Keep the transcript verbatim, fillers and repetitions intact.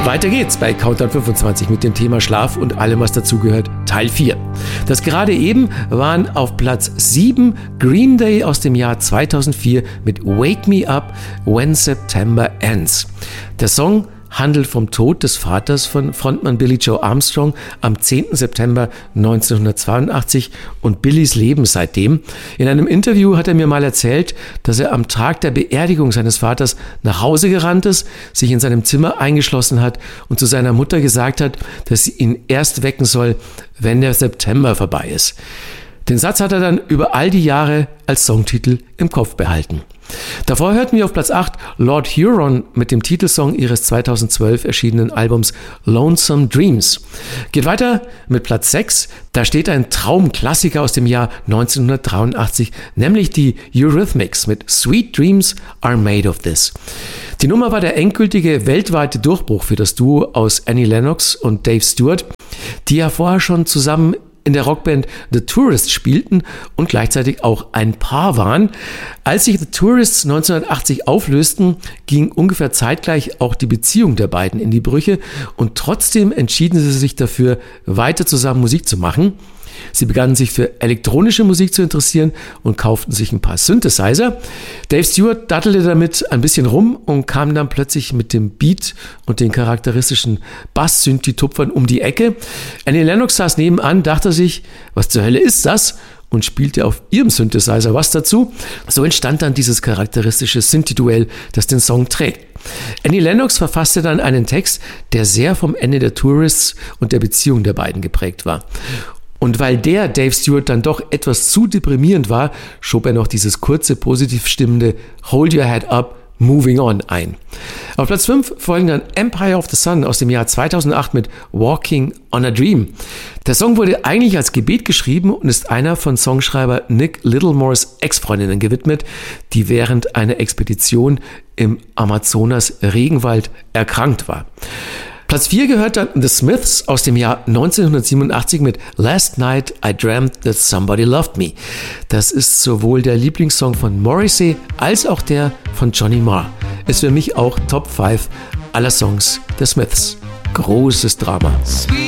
Weiter geht's bei Countdown fünfundzwanzig mit dem Thema Schlaf und allem, was dazugehört, Teil vier. Das gerade eben waren auf Platz sieben Green Day aus dem Jahr zweitausendvier mit Wake Me Up When September Ends. Der Song handelt vom Tod des Vaters von Frontmann Billie Joe Armstrong am zehnten September neunzehnhundertzweiundachtzig und Billies Leben seitdem. In einem Interview hat er mir mal erzählt, dass er am Tag der Beerdigung seines Vaters nach Hause gerannt ist, sich in seinem Zimmer eingeschlossen hat und zu seiner Mutter gesagt hat, dass sie ihn erst wecken soll, wenn der September vorbei ist. Den Satz hat er dann über all die Jahre als Songtitel im Kopf behalten. Davor hörten wir auf Platz acht Lord Huron mit dem Titelsong ihres zweitausendzwölf erschienenen Albums Lonesome Dreams. Geht weiter mit Platz sechs, da steht ein Traumklassiker aus dem Jahr neunzehnhundertdreiundachtzig, nämlich die Eurythmics mit Sweet Dreams Are Made of This. Die Nummer war der endgültige weltweite Durchbruch für das Duo aus Annie Lennox und Dave Stewart, die ja vorher schon zusammen in der Rockband The Tourists spielten und gleichzeitig auch ein Paar waren. Als sich The Tourists neunzehnhundertachtzig auflösten, ging ungefähr zeitgleich auch die Beziehung der beiden in die Brüche und trotzdem entschieden sie sich dafür, weiter zusammen Musik zu machen. Sie begannen sich für elektronische Musik zu interessieren und kauften sich ein paar Synthesizer. Dave Stewart dattelte damit ein bisschen rum und kam dann plötzlich mit dem Beat und den charakteristischen Bass-Synthi-Tupfern um die Ecke. Annie Lennox saß nebenan, dachte sich, was zur Hölle ist das? Und spielte auf ihrem Synthesizer was dazu. So entstand dann dieses charakteristische Synthi-Duell, das den Song trägt. Annie Lennox verfasste dann einen Text, der sehr vom Ende der Tourists und der Beziehung der beiden geprägt war. Und weil der Dave Stewart dann doch etwas zu deprimierend war, schob er noch dieses kurze, positiv stimmende Hold Your Head Up, Moving On ein. Auf Platz fünf folgen dann Empire of the Sun aus dem Jahr zweitausendacht mit Walking on a Dream. Der Song wurde eigentlich als Gebet geschrieben und ist einer von Songschreiber Nick Littlemores Ex-Freundinnen gewidmet, die während einer Expedition im Amazonas-Regenwald erkrankt war. Platz vier gehört dann The Smiths aus dem Jahr neunzehnhundertsiebenundachtzig mit Last Night I Dreamt That Somebody Loved Me. Das ist sowohl der Lieblingssong von Morrissey als auch der von Johnny Marr. Ist für mich auch Top fünf aller Songs der Smiths. Großes Drama. Sweet